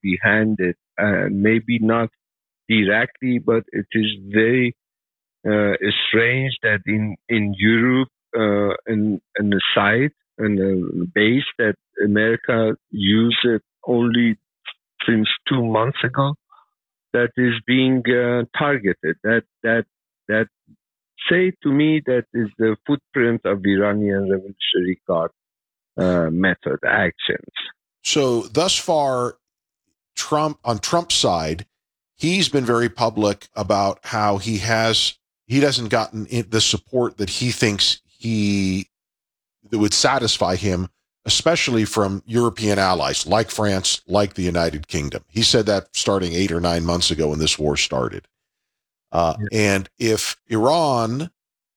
behind it. Maybe not directly, but it is very strange that in Europe, in the site and the base that America used it only since 2 months ago, that is being targeted. That say to me that is the footprint of Iranian Revolutionary Guard method actions. So thus far, Trump on Trump's side, he's been very public about how he doesn't gotten the support that he thinks that would satisfy him, especially from European allies like France, like the United Kingdom. He said that starting 8 or 9 months ago when this war started. And if Iran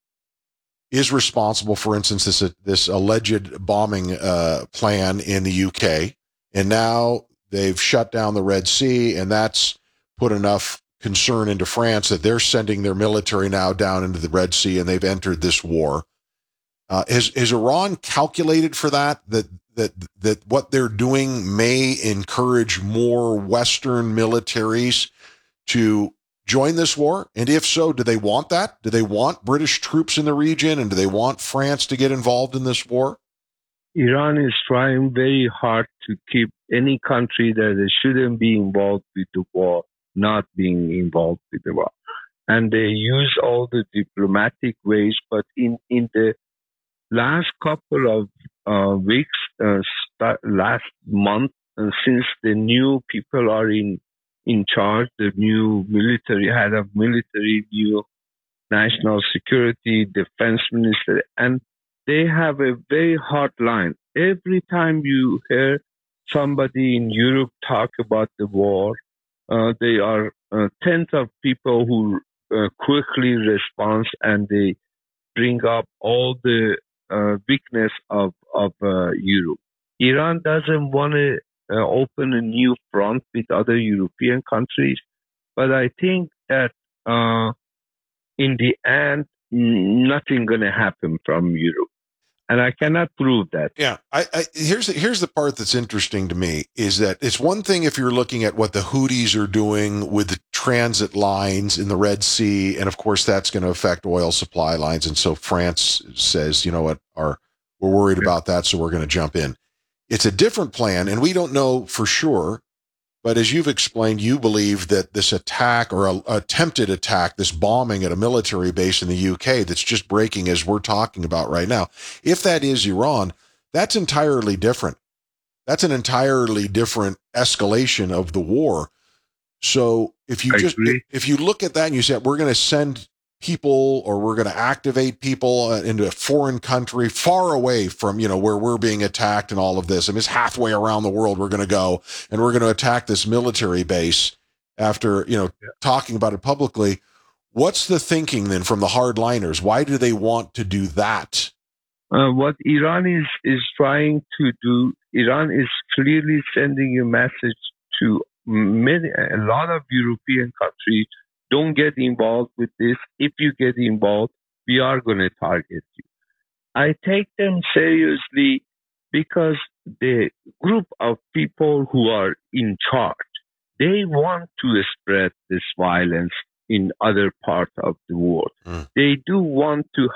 is responsible, for instance, this alleged bombing plan in the UK, and now they've shut down the Red Sea, and that's put enough concern into France that they're sending their military now down into the Red Sea, and they've entered this war. Is Iran calculated for that what they're doing may encourage more Western militaries to join this war? And if so, do they want that? Do they want British troops in the region? And do they want France to get involved in this war? Iran is trying very hard to keep any country that shouldn't be involved with the war not being involved with the war. And they use all the diplomatic ways, but in the last couple of weeks, last month, since the new people are in charge, the new military head of military, new national security, defense minister, and they have a very hard line. Every time you hear somebody in Europe talk about the war, they are tens of people who quickly respond, and they bring up all the weakness of Europe. Iran doesn't want to open a new front with other European countries, but I think that in the end, nothing going to happen from Europe. And I cannot prove that. Yeah, here's the part that's interesting to me is that it's one thing if you're looking at what the Houthis are doing with the transit lines in the Red Sea, and of course that's going to affect oil supply lines. And so France says, you know what, we're worried about that, so we're going to jump in. It's a different plan, and we don't know for sure. But as you've explained, you believe that this attack or attempted attack, this bombing at a military base in the UK that's just breaking as we're talking about right now, if that is Iran, that's entirely different. That's an entirely different escalation of the war. So if you look at that and you say, we're going to send people or we're going to activate people into a foreign country far away from, where we're being attacked and all of this. I mean, it's halfway around the world we're going to go and we're going to attack this military base after, talking about it publicly. What's the thinking then from the hardliners? Why do they want to do that? What Iran is trying to do, Iran is clearly sending a message to a lot of European countries. Don't get involved with this. If you get involved, we are going to target you. I take them seriously because the group of people who are in charge, they want to spread this violence in other parts of the world. They do want to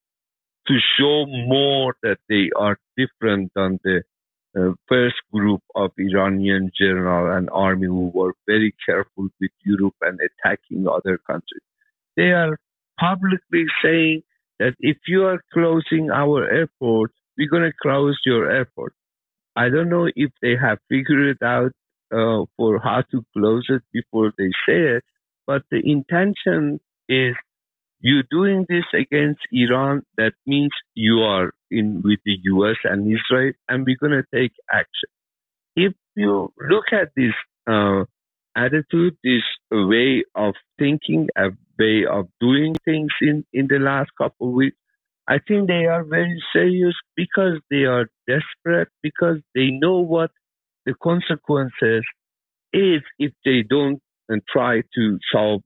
show more that they are different than the first group of Iranian general and army who were very careful with Europe and attacking other countries. They are publicly saying that if you are closing our airport, we're going to close your airport. I don't know if they have figured it out for how to close it before they say it, but the intention is you doing this against Iran, that means you are in with the US and Israel, and we're going to take action. If you look at this attitude, this way of thinking, a way of doing things in the last couple of weeks, I think they are very serious because they are desperate, because they know what the consequences is if they don't try to solve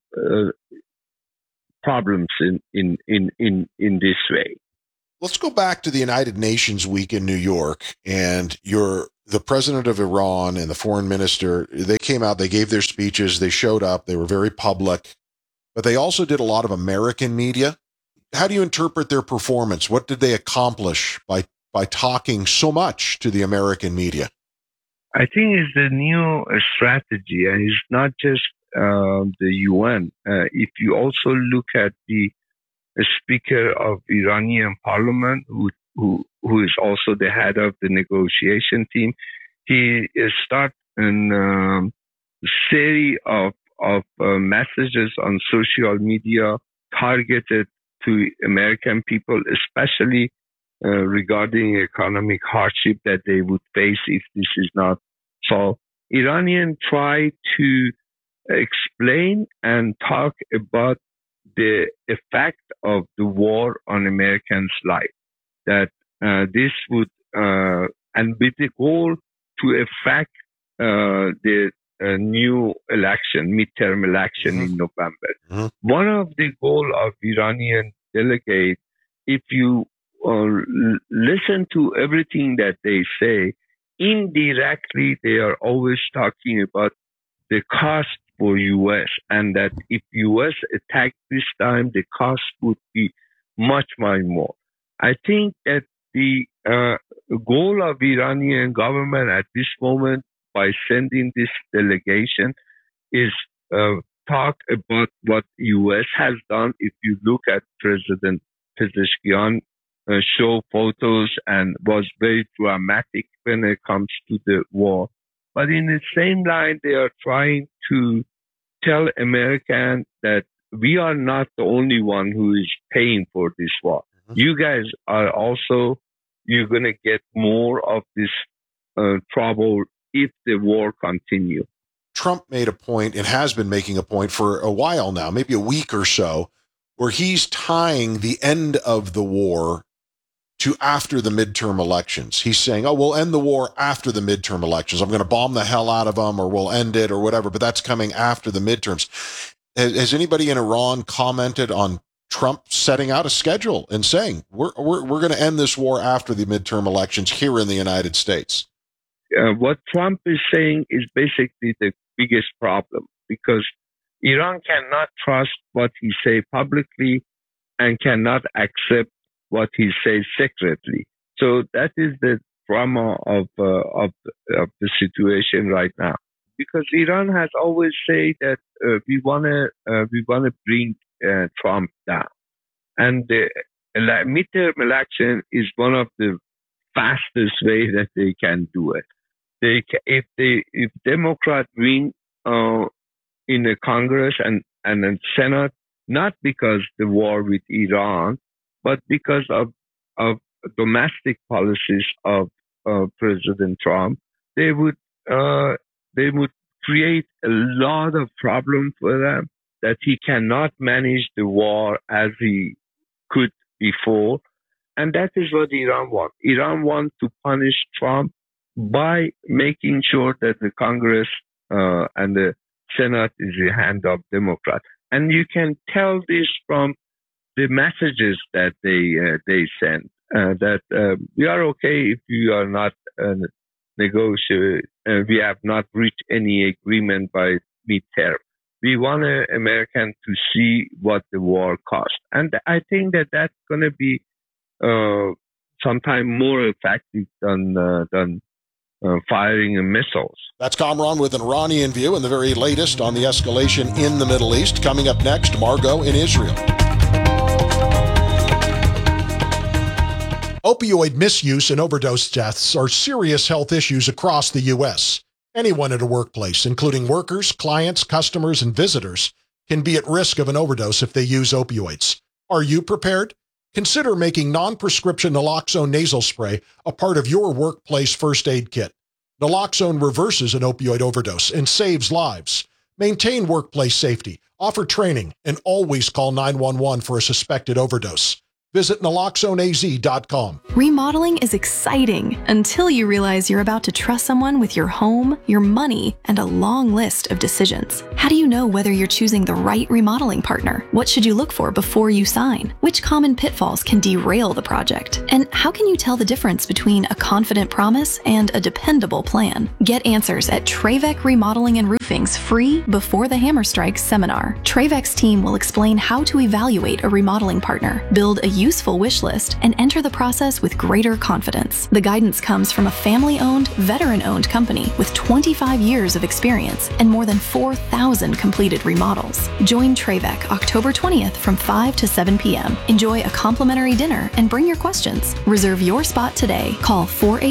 problems in this way. Let's go back to the United Nations week in New York and the president of Iran and the foreign minister, they came out, they gave their speeches, they showed up, they were very public, but they also did a lot of American media. How do you interpret their performance? What did they accomplish by talking so much to the American media? I think it's the new strategy, and it's not just the UN. If you also look at the Speaker of Iranian Parliament, who is also the head of the negotiation team, he started a series of messages on social media targeted to American people, especially regarding economic hardship that they would face if this is not solved. Iranians try to explain and talk about the effect of the war on Americans' life. That this would, and with the goal to affect the new election, midterm election in November. One of the goals of Iranian delegates, if you listen to everything that they say, indirectly they are always talking about the cost for U.S. and that if U.S. attacked this time, the cost would be much more. I think that the goal of Iranian government at this moment by sending this delegation is talk about what U.S. has done. If you look at President Pezeshkian show photos and was very dramatic when it comes to the war. But in the same line, they are trying to tell Americans that we are not the only one who is paying for this war. You guys are also, you're going to get more of this trouble if the war continues. Trump made a point and has been making a point for a while now, maybe a week or so, where he's tying the end of the war to after the midterm elections. He's saying, oh, we'll end the war after the midterm elections. I'm going to bomb the hell out of them, or we'll end it or whatever, but that's coming after the midterms. Has anybody in Iran commented on Trump setting out a schedule and saying, we're going to end this war after the midterm elections here in the United States? What Trump is saying is basically the biggest problem, because Iran cannot trust what he says publicly and cannot accept what he says secretly. So that is the drama of the situation right now. Because Iran has always said that we wanna bring Trump down, and the midterm election is one of the fastest way that they can do it. If Democrats win in the Congress and the Senate, not because the war with Iran, but because of domestic policies of President Trump, they would create a lot of problems for them, that he cannot manage the war as he could before. And that is what Iran wants. Iran wants to punish Trump by making sure that the Congress and the Senate is in the hand of Democrats. And you can tell this from the messages that they send, that we are okay if you are not negotiating. We have not reached any agreement by midterm. We want Americans to see what the war cost. And I think that that's going to be sometime more effective than firing missiles. That's Kamran with an Iranian view and the very latest on the escalation in the Middle East. Coming up next, Margot in Israel. Opioid misuse and overdose deaths are serious health issues across the U.S. Anyone at a workplace, including workers, clients, customers, and visitors, can be at risk of an overdose if they use opioids. Are you prepared? Consider making non-prescription naloxone nasal spray a part of your workplace first aid kit. Naloxone reverses an opioid overdose and saves lives. Maintain workplace safety, offer training, and always call 911 for a suspected overdose. Visit naloxoneaz.com. Remodeling is exciting until you realize you're about to trust someone with your home, your money, and a long list of decisions. How do you know whether you're choosing the right remodeling partner? What should you look for before you sign? Which common pitfalls can derail the project? And how can you tell the difference between a confident promise and a dependable plan? Get answers at Travek Remodeling and Roofing's free Before the Hammer Strikes seminar. Travek's team will explain how to evaluate a remodeling partner, build a useful wish list, and enter the process with greater confidence. The guidance comes from a family-owned, veteran-owned company with 25 years of experience and more than 4,000 completed remodels. Join Travek October 20th from 5 to 7 p.m. Enjoy a complimentary dinner and bring your questions. Reserve your spot today. Call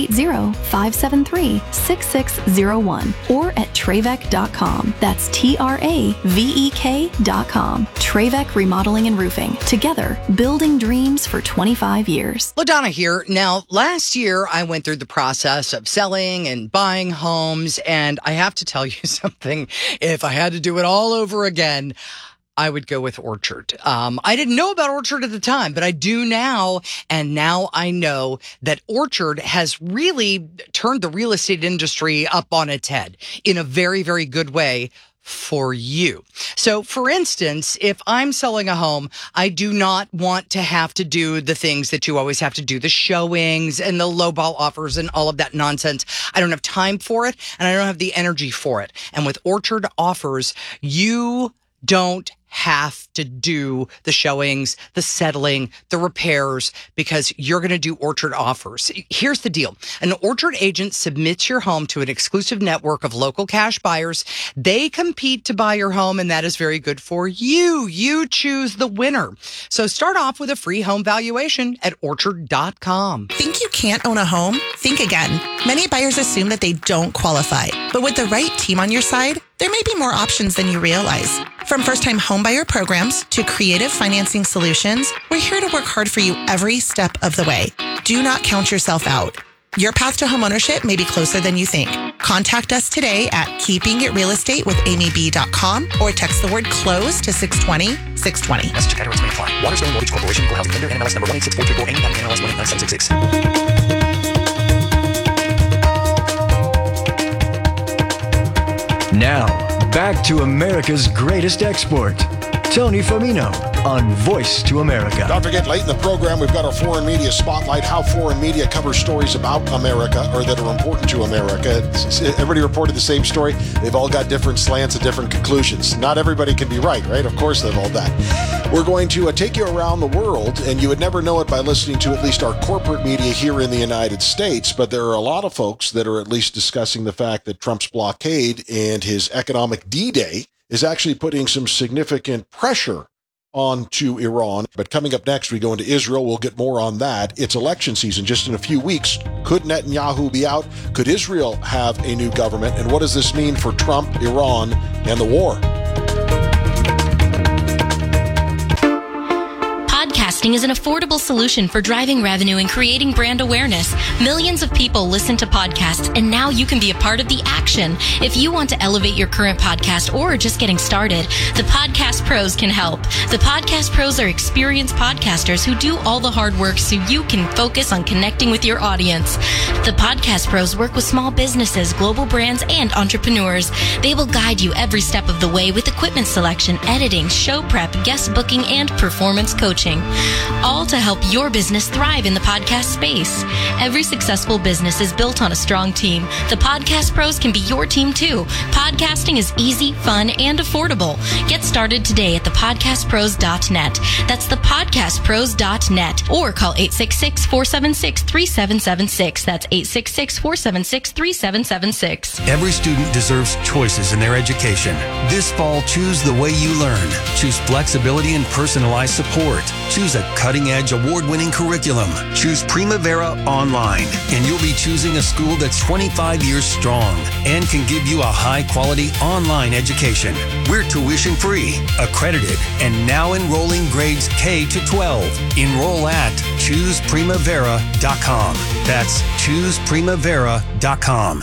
480-573-6601 or at Travek.com. That's Travek.com. Travek Remodeling and Roofing. Together, building dreams for 25 years. LaDonna here. Now, last year, I went through the process of selling and buying homes, and I have to tell you something. If I had to do it all over again, I would go with Orchard. I didn't know about Orchard at the time, but I do now. And now I know that Orchard has really turned the real estate industry up on its head in a very, very good way for you. So, for instance, if I'm selling a home, I do not want to have to do the things that you always have to do, the showings and the lowball offers and all of that nonsense. I don't have time for it, and I don't have the energy for it. And with Orchard Offers, you don't have to do the showings, the settling, the repairs, because you're going to do Orchard Offers. Here's the deal. An Orchard agent submits your home to an exclusive network of local cash buyers. They compete to buy your home, and that is very good for you. You choose the winner. So start off with a free home valuation at Orchard.com. Think you can't own a home? Think again. Many buyers assume that they don't qualify. But with the right team on your side, there may be more options than you realize. From first-time homebuyer programs to creative financing solutions, we're here to work hard for you every step of the way. Do not count yourself out. Your path to homeownership may be closer than you think. Contact us today at keepingitrealestate.com or text the word CLOSE to 620-620. Message and categories may apply. Waterstone Mortgage Corporation, Equal Housing Lender, NMLS number 1864348, NMLS 1899766. Now, back to America's greatest export, Tony Firmino on Voice to America. Don't forget, late in the program, we've got our foreign media spotlight, how foreign media covers stories about America or that are important to America. Everybody reported the same story. They've all got different slants and different conclusions. Not everybody can be right? Of course they've all that. We're going to take you around the world, and you would never know it by listening to at least our corporate media here in the United States, but there are a lot of folks that are at least discussing the fact that Trump's blockade and his economic D-Day is actually putting some significant pressure onto Iran. But coming up next, we go into Israel. We'll get more on that. It's election season just in a few weeks. Could Netanyahu be out? Could Israel have a new government? And what does this mean for Trump, Iran, and the war? Podcasting is an affordable solution for driving revenue and creating brand awareness. Millions of people listen to podcasts, and now you can be a part of the action. If you want to elevate your current podcast or are just getting started, the Podcast Pros can help. The Podcast Pros are experienced podcasters who do all the hard work so you can focus on connecting with your audience. The Podcast Pros work with small businesses, global brands, and entrepreneurs. They will guide you every step of the way with equipment selection, editing, show prep, guest booking, and performance coaching. All to help your business thrive in the podcast space. Every successful business is built on a strong team. The Podcast Pros can be your team too. Podcasting is easy, fun, and affordable. Get started today at thepodcastpros.net. That's thepodcastpros.net. Or call 866-476-3776. That's 866-476-3776. Every student deserves choices in their education. This fall, choose the way you learn. Choose flexibility and personalized support. Choose a cutting-edge, award-winning curriculum. Choose Primavera Online, and you'll be choosing a school that's 25 years strong and can give you a high-quality online education. We're tuition-free, accredited, and now enrolling grades K to 12. Enroll at ChoosePrimavera.com. That's ChoosePrimavera.com.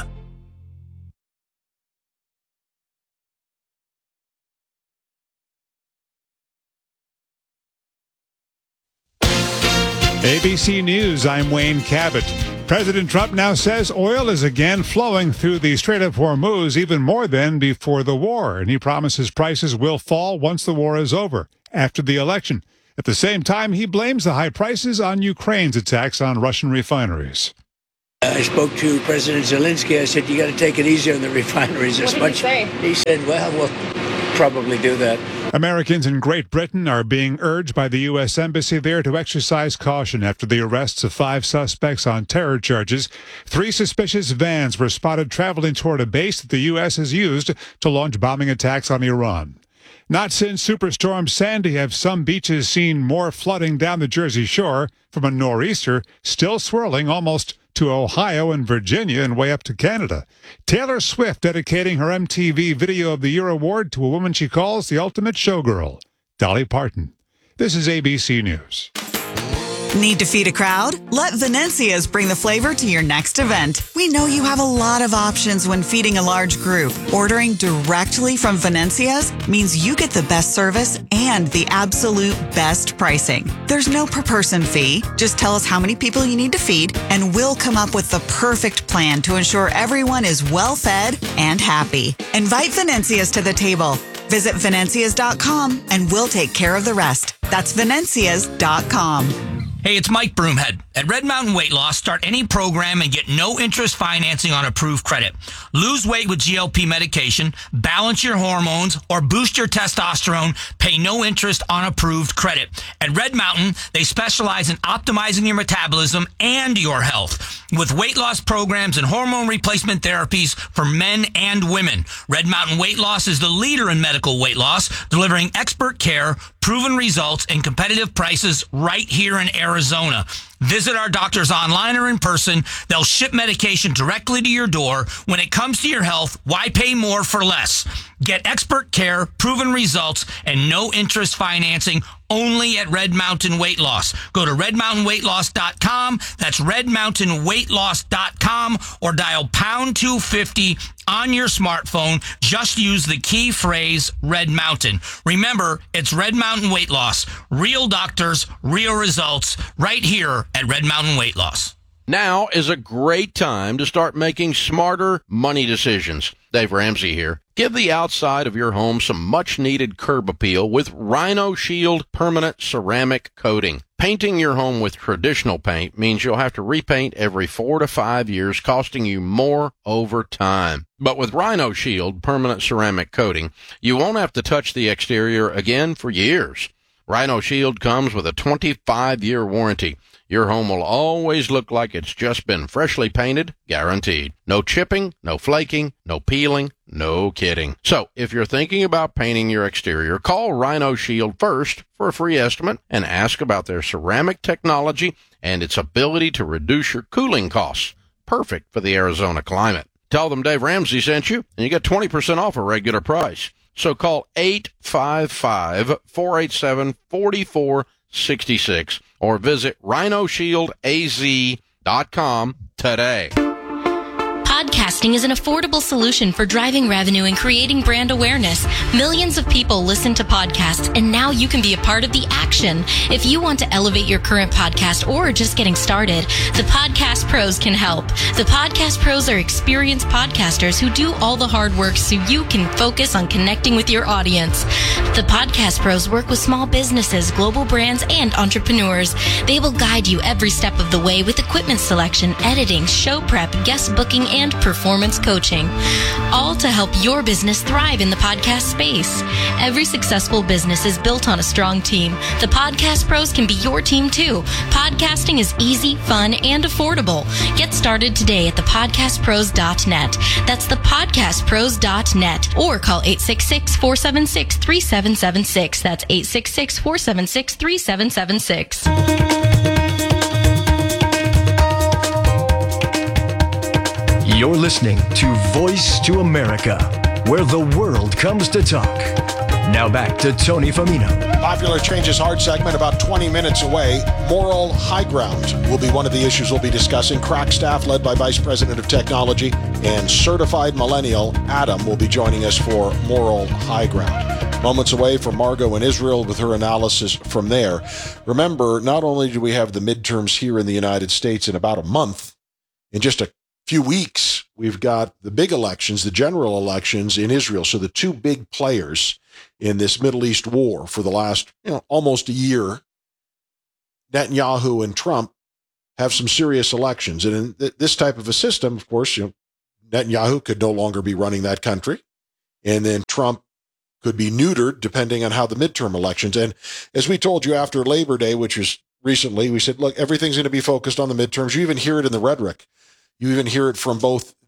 ABC News, I'm Wayne Cabot. President Trump now says oil is again flowing through the Strait of Hormuz even more than before the war, and he promises prices will fall once the war is over, after the election. At the same time, he blames the high prices on Ukraine's attacks on Russian refineries. I spoke to President Zelensky. I said, you got to take it easy on the refineries as much. He said, well, we'll probably do that. Americans in Great Britain are being urged by the U.S. Embassy there to exercise caution after the arrests of 5 suspects on terror charges. 3 suspicious vans were spotted traveling toward a base that the U.S. has used to launch bombing attacks on Iran. Not since Superstorm Sandy have some beaches seen more flooding down the Jersey Shore from a nor'easter still swirling almost to Ohio and Virginia and way up to Canada. Taylor Swift dedicating her MTV Video of the Year award to a woman she calls the ultimate showgirl, Dolly Parton. This is ABC News. Need to feed a crowd? Let Venencia's bring the flavor to your next event. We know you have a lot of options when feeding a large group. Ordering directly from Venencia's means you get the best service and the absolute best pricing. There's no per-person fee. Just tell us how many people you need to feed, and we'll come up with the perfect plan to ensure everyone is well-fed and happy. Invite Venencia's to the table. Visit Venencias.com and we'll take care of the rest. That's Venencias.com. Hey, it's Mike Broomhead. At Red Mountain Weight Loss, start any program and get no interest financing on approved credit. Lose weight with GLP medication, balance your hormones, or boost your testosterone. Pay no interest on approved credit. At Red Mountain, they specialize in optimizing your metabolism and your health with weight loss programs and hormone replacement therapies for men and women. Red Mountain Weight Loss is the leader in medical weight loss, delivering expert care, proven results, and competitive prices right here in Arizona. Visit our doctors online or in person. They'll ship medication directly to your door. When it comes to your health, why pay more for less? Get expert care, proven results, and no interest financing only at Red Mountain Weight Loss. Go to redmountainweightloss.com. That's redmountainweightloss.com, or dial pound 250 on your smartphone. Just use the key phrase Red Mountain. Remember, it's Red Mountain Weight Loss. Real doctors, real results, right here at Red Mountain Weight Loss. Now is a great time to start making smarter money decisions. Dave Ramsey here. Give the outside of your home some much-needed curb appeal with Rhino Shield permanent ceramic coating. Painting your home with traditional paint means you'll have to repaint every 4 to 5 years, costing you more over time. But with Rhino Shield permanent ceramic coating, you won't have to touch the exterior again for years. Rhino Shield comes with a 25-year warranty. Your home will always look like it's just been freshly painted, guaranteed. No chipping, no flaking, no peeling, no kidding. So, if you're thinking about painting your exterior, call Rhino Shield first for a free estimate and ask about their ceramic technology and its ability to reduce your cooling costs. Perfect for the Arizona climate. Tell them Dave Ramsey sent you, and you get 20% off a regular price. So call 855-487-4466 or visit rhinoshieldaz.com today. Podcasting is an affordable solution for driving revenue and creating brand awareness. Millions of people listen to podcasts, and now you can be a part of the action. If you want to elevate your current podcast or just getting started, the Podcast Pros can help. The Podcast Pros are experienced podcasters who do all the hard work so you can focus on connecting with your audience. The Podcast Pros work with small businesses, global brands, and entrepreneurs. They will guide you every step of the way with equipment selection, editing, show prep, guest booking, and performance coaching, all to help your business thrive in the podcast space. Every successful business is built on a strong team. The Podcast Pros can be your team too. Podcasting is easy, fun, and affordable. Get started today at thepodcastpros.net. That's thepodcastpros.net, or call 866-476-3776. That's 866-476-3776. You're listening to Voice to America, where the world comes to talk. Now back to Tony Famino. Popular Changes Hard segment about 20 minutes away. Moral high ground will be one of the issues we'll be discussing. Crack staff led by Vice President of Technology and certified millennial Adam will be joining us for Moral High Ground. Moments away from Margot in Israel with her analysis from there. Remember, not only do we have the midterms here in the United States in about a month, in just a few weeks, we've got the big elections, the general elections in Israel. So the two big players in this Middle East war for the last, almost a year, Netanyahu and Trump, have some serious elections. And in this type of a system, of course, Netanyahu could no longer be running that country. And then Trump could be neutered depending on how the midterm elections. And as we told you after Labor Day, which was recently, we said, look, everything's going to be focused on the midterms. You even hear it in the rhetoric. You even hear it from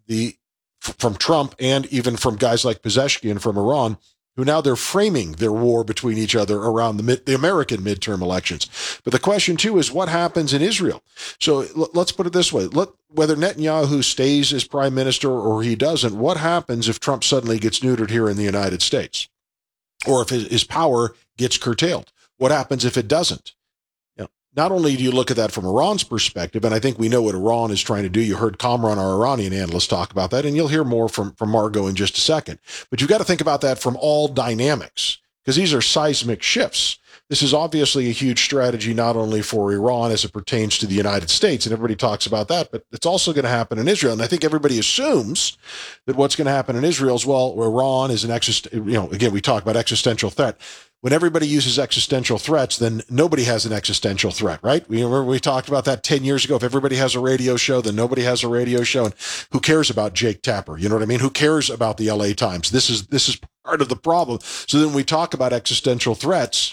from Trump and even from guys like Pezeshkian from Iran, who now they're framing their war between each other around the American midterm elections. But the question, too, is what happens in Israel? So let's put it this way. Whether Netanyahu stays as prime minister or he doesn't, what happens if Trump suddenly gets neutered here in the United States? Or if his power gets curtailed? What happens if it doesn't? Not only do you look at that from Iran's perspective, and I think we know what Iran is trying to do. You heard Kamran, our Iranian analyst, talk about that, and you'll hear more from Margot in just a second. But you've got to think about that from all dynamics, because these are seismic shifts. This is obviously a huge strategy, not only for Iran as it pertains to the United States, and everybody talks about that, but it's also going to happen in Israel. And I think everybody assumes that what's going to happen in Israel as well, where Iran is again, we talk about existential threat. When everybody uses existential threats, then nobody has an existential threat, right? We talked about that 10 years ago. If everybody has a radio show, then nobody has a radio show. And who cares about Jake Tapper? You know what I mean? Who cares about the LA Times? This is part of the problem. So then we talk about existential threats.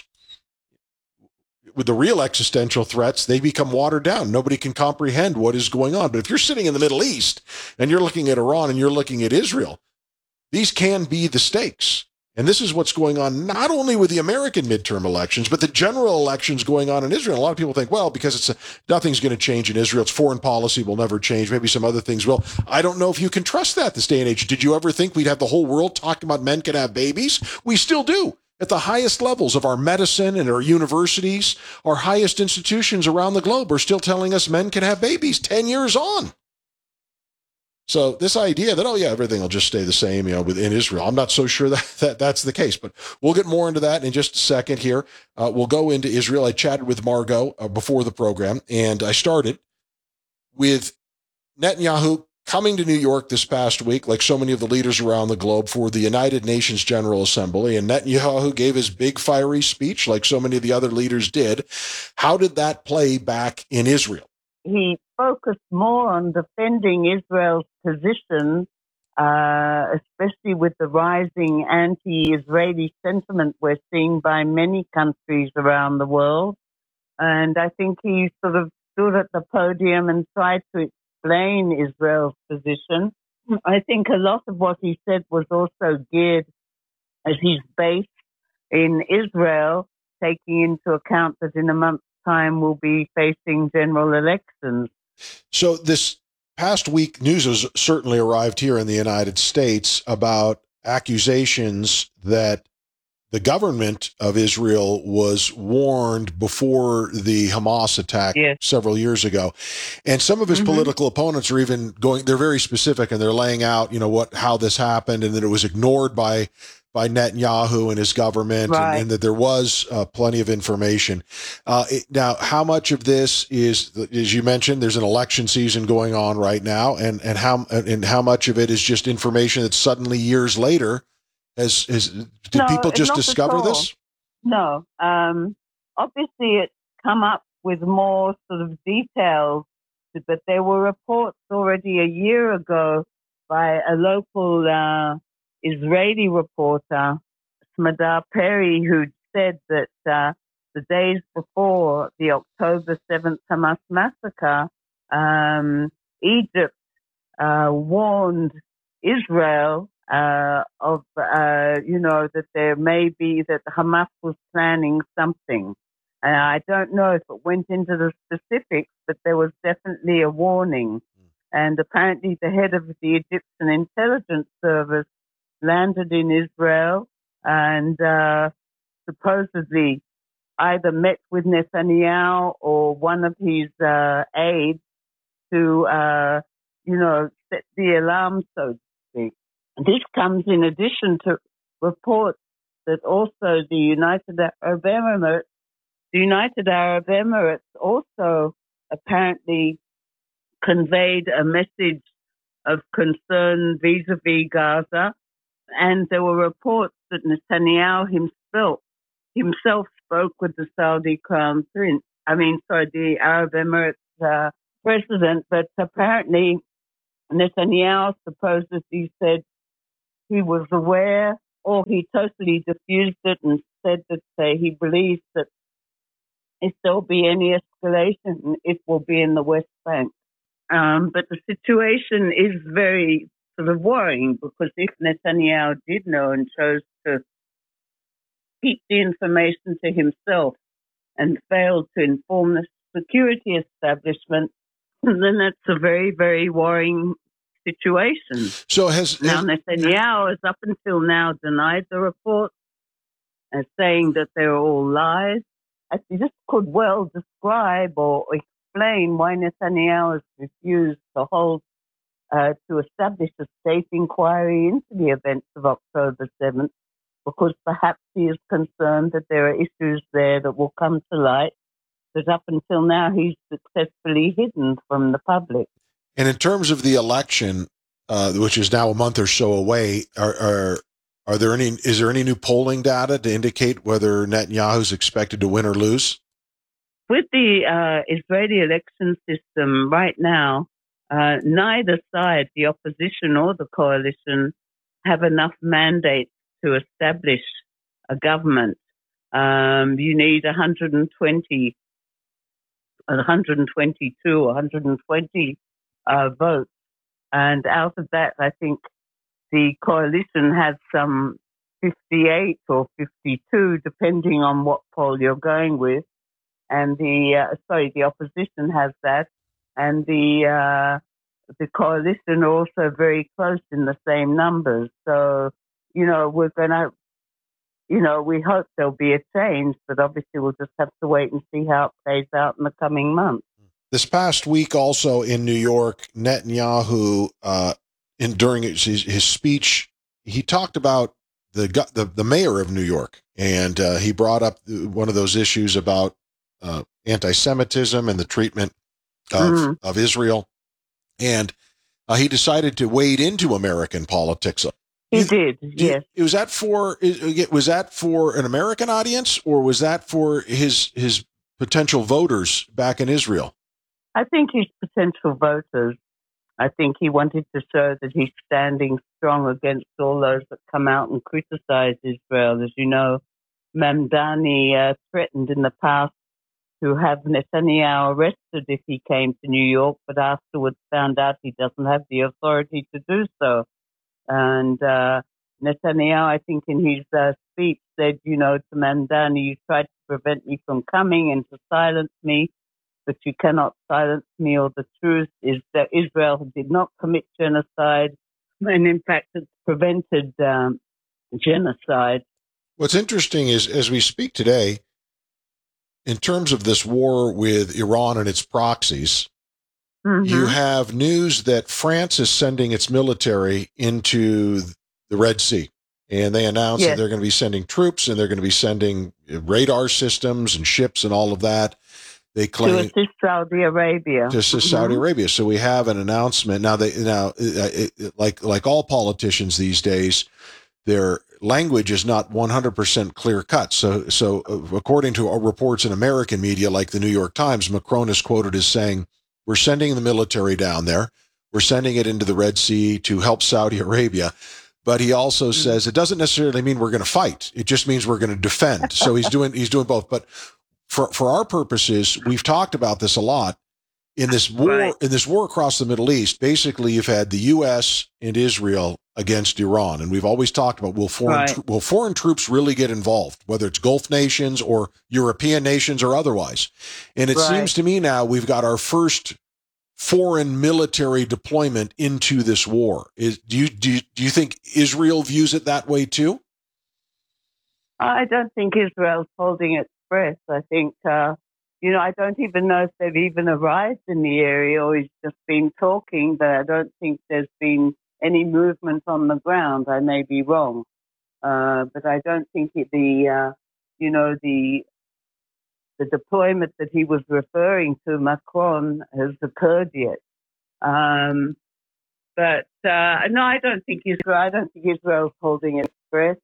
With the real existential threats, they become watered down. Nobody can comprehend what is going on. But if you're sitting in the Middle East and you're looking at Iran and you're looking at Israel, these can be the stakes. And this is what's going on not only with the American midterm elections, but the general elections going on in Israel. A lot of people think, well, because nothing's going to change in Israel. Its foreign policy will never change. Maybe some other things will. I don't know if you can trust that this day and age. Did you ever think we'd have the whole world talking about men can have babies? We still do. At the highest levels of our medicine and our universities, our highest institutions around the globe are still telling us men can have babies 10 years on. So this idea that, everything will just stay the same, within Israel, I'm not so sure that that's the case, but we'll get more into that in just a second here. We'll go into Israel. I chatted with Margot before the program, and I started with Netanyahu coming to New York this past week, like so many of the leaders around the globe, for the United Nations General Assembly. And Netanyahu gave his big fiery speech, like so many of the other leaders did. How did that play back in Israel? He focused more on defending Israel's position, especially with the rising anti-Israeli sentiment we're seeing by many countries around the world. And I think he sort of stood at the podium and tried to explain Israel's position. I think a lot of what he said was also geared, as he's based in Israel, taking into account that in a month's time we'll be facing general elections. So this past week, news has certainly arrived here in the United States about accusations that the government of Israel was warned before the Hamas attack several years ago. And some of his political opponents are even they're very specific, and they're laying out, how this happened, and that it was ignored by Netanyahu and his government, and that there was plenty of information. Now, how much of this is, as you mentioned, there's an election season going on right now, and how much of it is just information that suddenly years later did people just discover this? No. Obviously, it's come up with more sort of details, but there were reports already a year ago by a local Israeli reporter, Smadar Perry, who said that the days before the October 7th Hamas massacre, Egypt warned Israel that there may be that Hamas was planning something. I don't know if it went into the specifics, but there was definitely a warning. And apparently the head of the Egyptian intelligence service landed in Israel and supposedly either met with Netanyahu or one of his aides to, set the alarm, so to speak. This comes in addition to reports that also the United Arab Emirates also apparently conveyed a message of concern vis-a-vis Gaza. And there were reports that Netanyahu himself spoke with the Saudi Crown Prince. The Arab Emirates president. But apparently Netanyahu supposedly said he was aware, or he totally diffused it and said that he believes that if there'll be any escalation, it will be in the West Bank. But the situation is very sort of worrying, because if Netanyahu did know and chose to keep the information to himself and failed to inform the security establishment, then that's a very, very worrying situation. So Netanyahu has up until now denied the reports and saying that they're all lies. He just could well describe or explain why Netanyahu has refused to establish a state inquiry into the events of October 7th, because perhaps he is concerned that there are issues there that will come to light that up until now he's successfully hidden from the public. And in terms of the election, which is now a month or so away, is there any new polling data to indicate whether Netanyahu's expected to win or lose? With the Israeli election system right now, neither side, the opposition or the coalition, have enough mandates to establish a government. You need 122, 120 votes. And out of that, I think the coalition has some 58 or 52, depending on what poll you're going with. And the opposition has that. And the coalition are also very close in the same numbers. So, we're going to, we hope there'll be a change, but obviously we'll just have to wait and see how it plays out in the coming months. This past week also in New York, Netanyahu, during his speech, he talked about the mayor of New York, and he brought up one of those issues about anti-Semitism and the treatment of Israel, and he decided to wade into American politics. He did, yes. Was that for an American audience, or was that for his potential voters back in Israel? I think his potential voters. I think he wanted to show that he's standing strong against all those that come out and criticize Israel. As you know, Mamdani threatened in the past to have Netanyahu arrested if he came to New York, but afterwards found out he doesn't have the authority to do so. And Netanyahu, I think in his speech, said, to Mamdani, you tried to prevent me from coming and to silence me, but you cannot silence me, or the truth is that Israel did not commit genocide, and in fact it's prevented genocide. What's interesting is, as we speak today, in terms of this war with Iran and its proxies, you have news that France is sending its military into the Red Sea. And they announced that they're going to be sending troops, and they're going to be sending radar systems and ships and all of that. They claim to assist Saudi Arabia. Saudi Arabia. So we have an announcement now. Like all politicians these days, their language is not 100% clear cut. So according to reports in American media, like the New York Times, Macron is quoted as saying, "We're sending the military down there. We're sending it into the Red Sea to help Saudi Arabia." But he also says it doesn't necessarily mean we're going to fight. It just means we're going to defend. So he's doing both. But for our purposes, we've talked about this a lot. In this war across the Middle East, basically you've had the U.S. and Israel against Iran, and we've always talked about will foreign troops really get involved, whether it's Gulf nations or European nations or otherwise. And it seems to me now we've got our first foreign military deployment into this war. Do you think Israel views it that way too? I don't think Israel's holding its breath. I think, I don't even know if they've even arrived in the area, or he's just been talking, but I don't think there's been any movement on the ground. I may be wrong. but I don't think the deployment that he was referring to, Macron, has occurred yet. But no, I don't think Israel's holding its breath.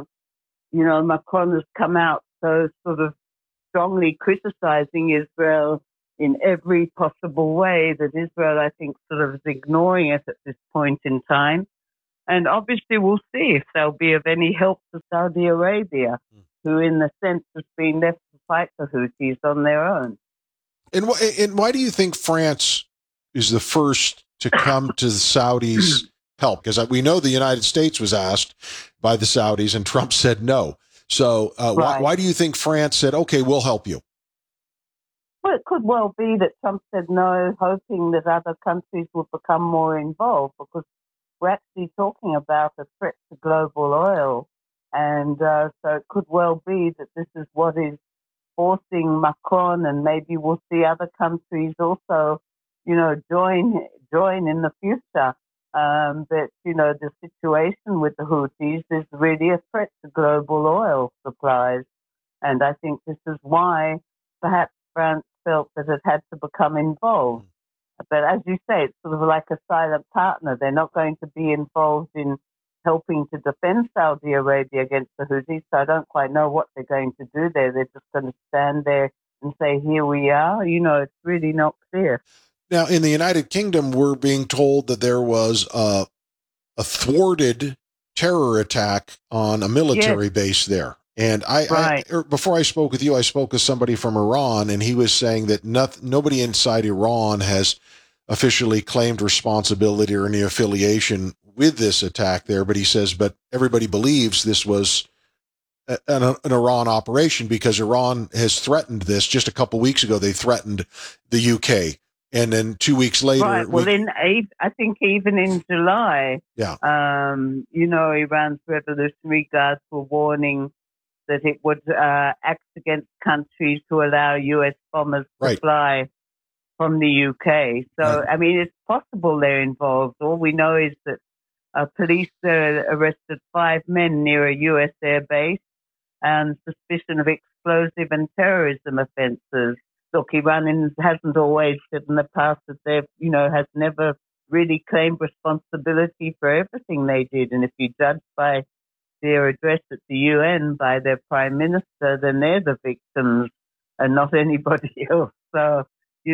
Macron has come out so sort of strongly criticizing Israel in every possible way that Israel, I think, sort of is ignoring it at this point in time. And obviously we'll see if they'll be of any help to Saudi Arabia, who in a sense has been left to fight the Houthis on their own. And why do you think France is the first to come to the Saudis' help? Because we know the United States was asked by the Saudis and Trump said no. So why do you think France said, okay, we'll help you? Well, it could well be that Trump said no, hoping that other countries would become more involved, because we're actually talking about a threat to global oil. And so it could well be that this is what is forcing Macron, and maybe we'll see other countries also, join in the future. That, the situation with the Houthis is really a threat to global oil supplies. And I think this is why perhaps France felt that it had to become involved. But as you say, it's sort of like a silent partner. They're not going to be involved in helping to defend Saudi Arabia against the Houthis, so I don't quite know what they're going to do there. They're just going to stand there and say, here we are. It's really not clear. Now, in the United Kingdom, we're being told that there was a thwarted terror attack on a military base there. And before I spoke with you, I spoke with somebody from Iran, and he was saying that nobody inside Iran has officially claimed responsibility or any affiliation with this attack there. But he says, but everybody believes this was an Iran operation, because Iran has threatened this. Just a couple weeks ago, they threatened the UK. And then 2 weeks later, right. Well, I think even in July, Iran's Revolutionary Guards were warning that it would act against countries to allow U.S. bombers to fly from the UK. So, I mean, it's possible they're involved. All we know is that police arrested 5 men near a U.S. air base on suspicion of explosive and terrorism offences. Look, Iran hasn't always said in the past that they've, has never really claimed responsibility for everything they did. And if you judge by their address at the UN by their prime minister, then they're the victims and not anybody else. So,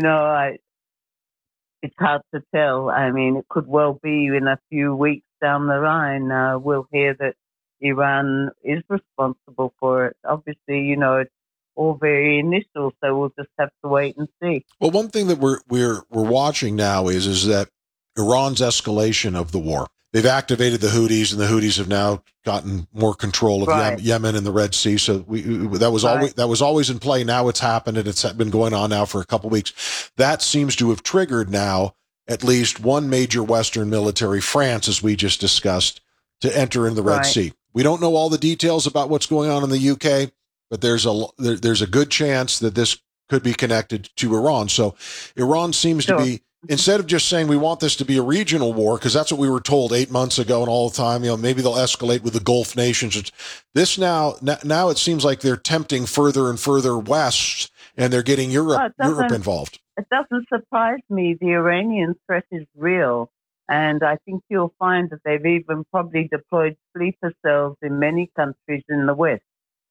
it's hard to tell. I mean, it could well be in a few weeks down the line, we'll hear that Iran is responsible for it. Obviously, it's all very initial, so we'll just have to wait and see. Well, one thing that we're watching now is that Iran's escalation of the war. They've activated the Houthis, and the Houthis have now gotten more control of Yemen and the Red Sea. So that was always in play. Now it's happened, and it's been going on now for a couple of weeks. That seems to have triggered now at least one major Western military, France, as we just discussed, to enter in the Red Sea. We don't know all the details about what's going on in the UK, but there's a good chance that this could be connected to Iran. So Iran seems to be, instead of just saying we want this to be a regional war, because that's what we were told 8 months ago and all the time, maybe they'll escalate with the Gulf nations. This now it seems like they're tempting further and further west, and they're getting Europe involved. It doesn't surprise me. The Iranian threat is real. And I think you'll find that they've even probably deployed sleeper cells in many countries in the West.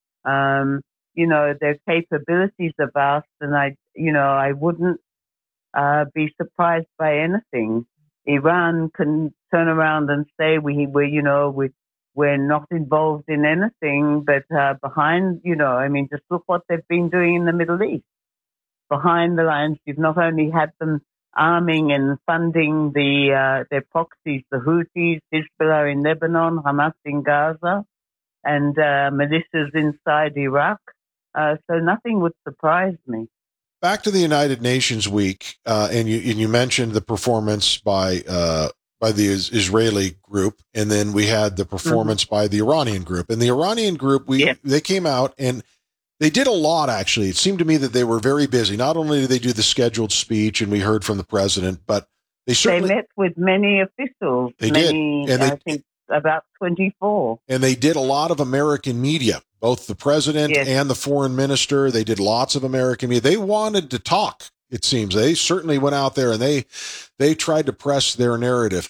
Their capabilities are vast, and I wouldn't be surprised by anything. Iran can turn around and say we're not involved in anything, but behind, just look what they've been doing in the Middle East. Behind the lines, you've not only had them arming and funding their proxies, the Houthis, Hezbollah in Lebanon, Hamas in Gaza, and militias inside Iraq. So nothing would surprise me. Back to the United Nations week, and you mentioned the performance by the Israeli group, and then we had the performance by the Iranian group. And the Iranian group, they came out and they did a lot, actually. It seemed to me that they were very busy. Not only did they do the scheduled speech, and we heard from the president, but they met with many officials. They did. And about 24. And they did a lot of American media, both the president Yes. and the foreign minister. They did lots of American media. They wanted to talk, it seems. They certainly went out there and they tried to press their narrative.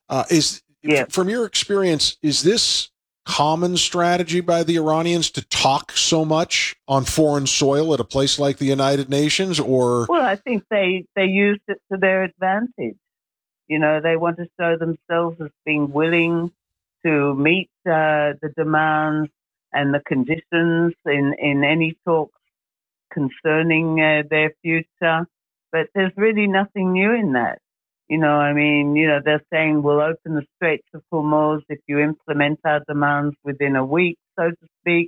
From your experience, is this common strategy by the Iranians to talk so much on foreign soil at a place like the United Nations? Or Well, I think they used it to their advantage. You know, they want to show themselves as being willing to meet the demands and the conditions in any talks concerning their future. But there's really nothing new in that. You know, I mean, you know, they're saying we'll open the Straits of Hormuz if you implement our demands within a week, so to speak.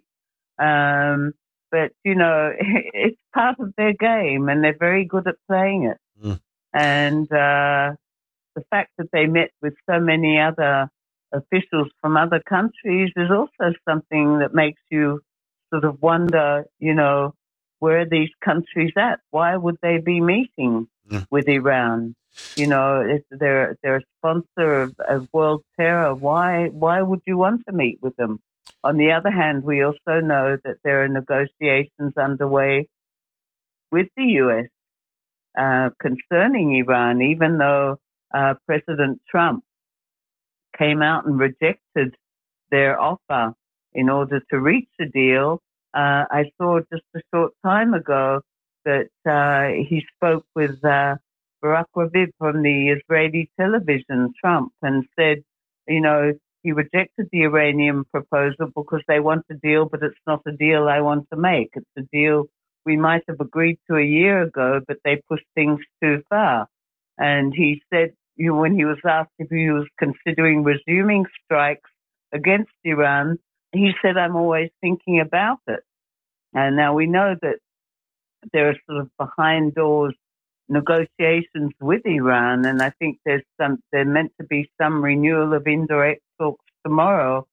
But, you know, it's part of their game and they're very good at playing it. And the fact that they met with so many other officials from other countries is also something that makes you sort of wonder, you know, where are these countries at? Why would they be meeting with Iran? You know, they're a sponsor of world terror. Why would you want to meet with them? On the other hand, we also know that there are negotiations underway with the U.S. Concerning Iran, even though President Trump came out and rejected their offer in order to reach a deal. I saw just a short time ago that he spoke with Barak Ravid from the Israeli television, Trump, and said, you know, he rejected the Iranian proposal because they want a deal, but it's not a deal I want to make. It's a deal we might have agreed to a year ago, but they pushed things too far. And he said, you know, when he was asked if he was considering resuming strikes against Iran, he said, I'm always thinking about it. And now we know that there are sort of behind doors negotiations with Iran, and I think there's meant to be some renewal of indirect talks tomorrow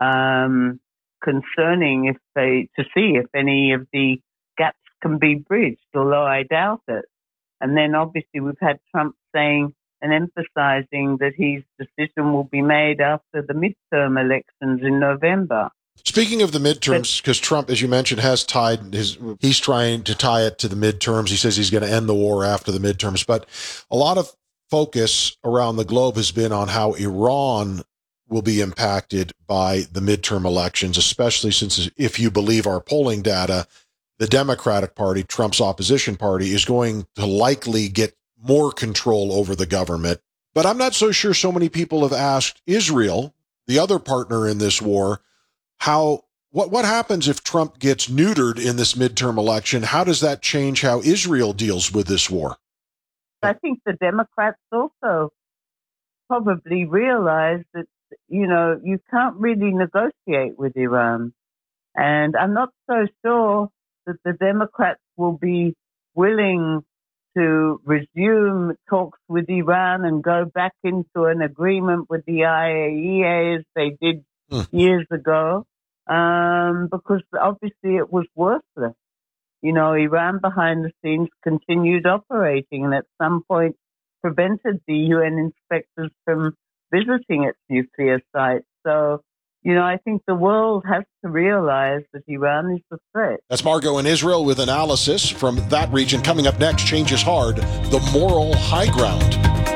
concerning to see if any of the gaps can be bridged, although I doubt it. And then obviously we've had Trump saying and emphasizing that his decision will be made after the midterm elections in November. Speaking of the midterms, because Trump, as you mentioned, has he's trying to tie it to the midterms. He says he's going to end the war after the midterms. But a lot of focus around the globe has been on how Iran will be impacted by the midterm elections, especially since, if you believe our polling data, the Democratic Party, Trump's opposition party, is going to likely get more control over the government. But I'm not so sure so many people have asked Israel, the other partner in this war, what happens if Trump gets neutered in this midterm election? How does that change how Israel deals with this war? I think the Democrats also probably realize that, you know, you can't really negotiate with Iran. And I'm not so sure that the Democrats will be willing to resume talks with Iran and go back into an agreement with the IAEA as they did years ago, because obviously it was worthless. You know, Iran behind the scenes continued operating and at some point prevented the UN inspectors from visiting its nuclear sites. So, you know, I think the world has to realize that Iran is a threat. That's Margot in Israel with analysis from that region. Coming up next, Change is Hard, the moral high ground.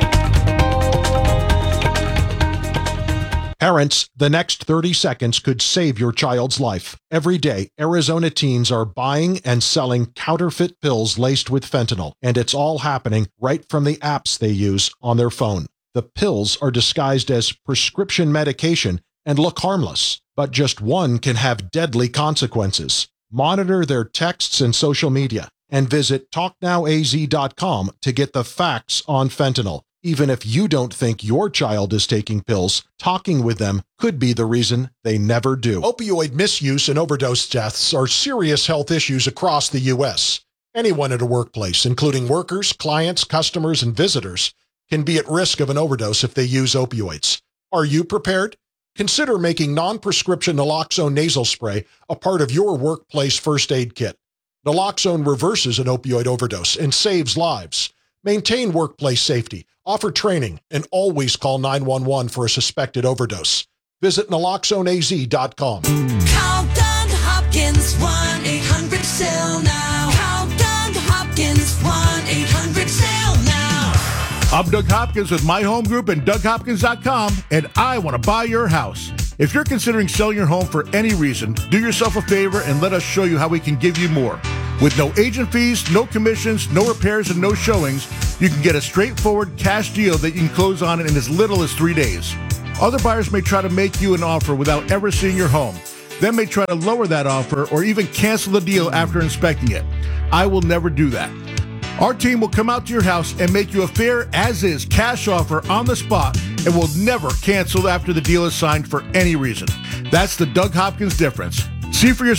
Parents, the next 30 seconds could save your child's life. Every day, Arizona teens are buying and selling counterfeit pills laced with fentanyl, and it's all happening right from the apps they use on their phone. The pills are disguised as prescription medication and look harmless, but just one can have deadly consequences. Monitor their texts and social media, and visit TalkNowAZ.com to get the facts on fentanyl. Even if you don't think your child is taking pills, talking with them could be the reason they never do. Opioid misuse and overdose deaths are serious health issues across the U.S. Anyone at a workplace, including workers, clients, customers, and visitors, can be at risk of an overdose if they use opioids. Are you prepared? Consider making non-prescription naloxone nasal spray a part of your workplace first aid kit. Naloxone reverses an opioid overdose and saves lives. Maintain workplace safety, offer training, and always call 911 for a suspected overdose. Visit naloxoneaz.com. Call Doug Hopkins, 1-800-SELL now. Call Doug Hopkins, 1-800-SELL now. I'm Doug Hopkins with My Home Group and DougHopkins.com, and I want to buy your house. If you're considering selling your home for any reason, do yourself a favor and let us show you how we can give you more. With no agent fees, no commissions, no repairs, and no showings, you can get a straightforward cash deal that you can close on in as little as 3 days. Other buyers may try to make you an offer without ever seeing your home. They may try to lower that offer or even cancel the deal after inspecting it. I will never do that. Our team will come out to your house and make you a fair as-is cash offer on the spot and will never cancel after the deal is signed for any reason. That's the Doug Hopkins difference. See for yourself.